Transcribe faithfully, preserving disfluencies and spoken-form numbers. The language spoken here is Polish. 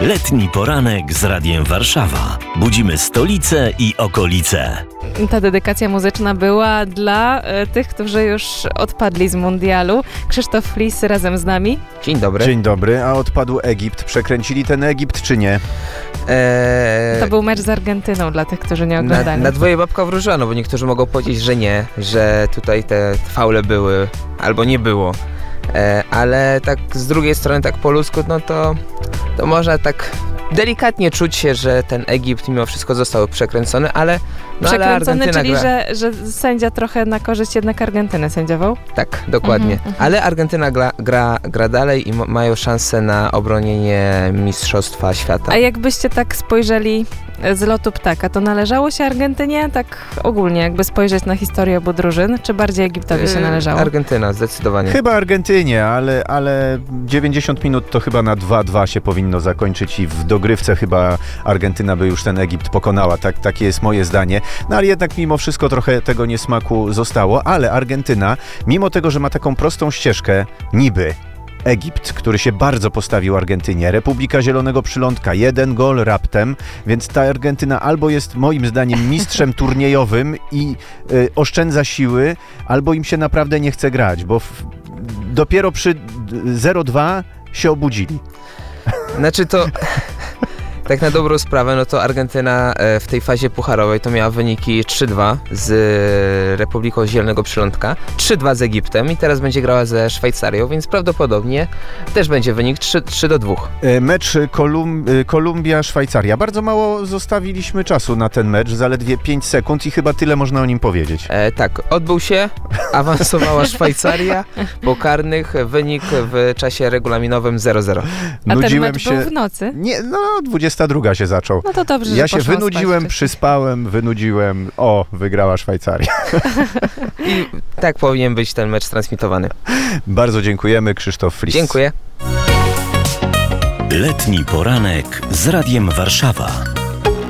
Letni poranek z Radiem Warszawa. Budzimy stolicę i okolice. Ta dedykacja muzyczna była dla e, tych, którzy już odpadli z mundialu. Krzysztof Flis razem z nami. Dzień dobry. Dzień dobry, a odpadł Egipt. Przekręcili ten Egipt, czy nie? Eee, To był mecz z Argentyną dla tych, którzy nie na, oglądali. na dwoje babka wróżyła, no bo niektórzy mogą powiedzieć, że nie, że tutaj te faule były, albo nie było. E, ale tak z drugiej strony, tak po ludzku, no to, to można tak delikatnie czuć się, że ten Egipt mimo wszystko został przekręcony, ale no, Przekręcony, ale czyli gra... że, że sędzia trochę na korzyść jednak Argentyny sędziował? Tak, dokładnie. Mhm, mhm. Ale Argentyna gra, gra, gra dalej i ma, mają szansę na obronienie Mistrzostwa Świata. A jakbyście tak spojrzeli z lotu ptaka, to należało się Argentynie tak ogólnie, jakby spojrzeć na historię obu drużyn, czy bardziej Egiptowi się Yy, należało? Argentyna, zdecydowanie. Chyba Argentynie, ale, ale dziewięćdziesiąt minut to chyba na dwa dwa się powinno zakończyć i w dogrywce chyba Argentyna by już ten Egipt pokonała. Tak, takie jest moje zdanie. No ale jednak mimo wszystko trochę tego niesmaku zostało, ale Argentyna, mimo tego, że ma taką prostą ścieżkę, niby Egipt, który się bardzo postawił Argentynie. Republika Zielonego Przylądka, jeden gol raptem, więc ta Argentyna albo jest moim zdaniem mistrzem turniejowym i y, oszczędza siły, albo im się naprawdę nie chce grać, bo w, dopiero przy zero dwa się obudzili. Znaczy to... Tak na dobrą sprawę, no to Argentyna w tej fazie pucharowej to miała wyniki trzy dwa z Republiką Zielonego Przylądka, trzy dwa z Egiptem i teraz będzie grała ze Szwajcarią, więc prawdopodobnie też będzie wynik trzy do dwóch. Mecz Kolum- Kolumbia-Szwajcaria. Bardzo mało zostawiliśmy czasu na ten mecz, zaledwie pięć sekund i chyba tyle można o nim powiedzieć. E, tak, odbył się, awansowała Szwajcaria, po karnych wynik w czasie regulaminowym zero zero. A Nudziłem ten mecz się... był w nocy? Nie, no dwudziesta druga się zaczął. No to dobrze, Ja że się poszłam wynudziłem, spać przyspałem, wynudziłem. O, wygrała Szwajcaria. I tak powinien być ten mecz transmitowany. Bardzo dziękujemy, Krzysztof Flis. Dziękuję. Letni poranek z Radiem Warszawa.